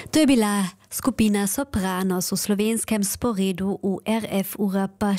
To je bila skupina Sopranos v slovenskem sporedu v RF ura pa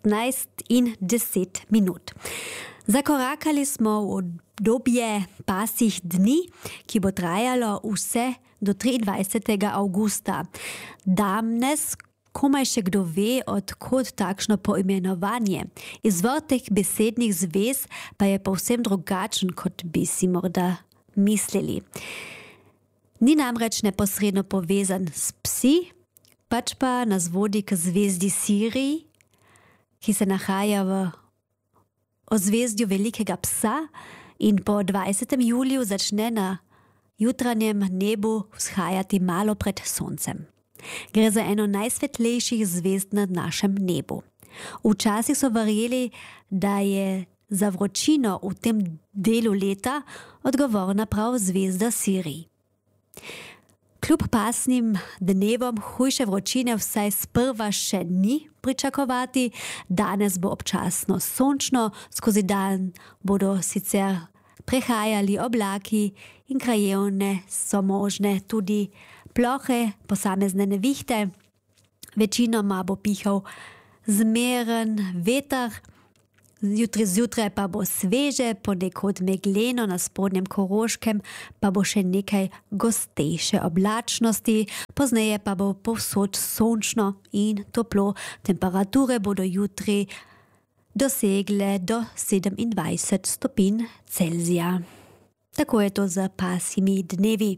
16:10. Zakorakali smo v obdobje pasih dni, ki bo trajalo vse do 23. augusta. Danes komaj še kdo ve, odkot takšno poimenovanje. Izvor teh besednih zvez pa je povsem drugačen, kot bi si morda mislili. Ni namreč neposredno povezan s psi, pač pa nas vodi k zvezdi Siriji, ki se nahaja v ozvezdju velikega psa in po 20. juliju začne na jutranjem nebu vzhajati malo pred soncem. Gre za eno najsvetlejših zvezd nad našem nebu. Včasih so verjeli, da je za vročino v tem delu leta odgovorna prav zvezda Siriji. Kljub pasnim dnevom hujše vročine vsaj sprva še ni pričakovati. Danes bo občasno sončno, skozi dan bodo sicer prehajali oblaki in krajevne so možne tudi plohe, posamezne nevihte. Večinoma bo pihal zmeren veter. Jutri zjutraj pa bo sveže, ponekod megleno, na spodnjem Koroškem pa bo še nekaj gostejše oblačnosti, pozneje pa bo povsod sončno in toplo. Temperature bodo jutri dosegle do 27 stopinj Celzija. Tako je to z pasjimi dnevi.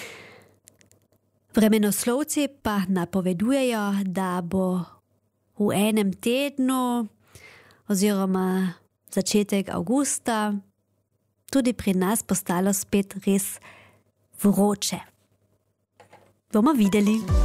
Vremenoslovci pa napovedujejo, da bo v enem tednu oziroma začetek avgusta tudi pri nas postalo spet res vroče. Bomo videli.